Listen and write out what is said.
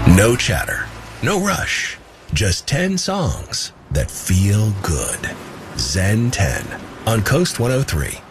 No chatter, no rush, just 10 songs that feel good. Zen 10 on Coast 103.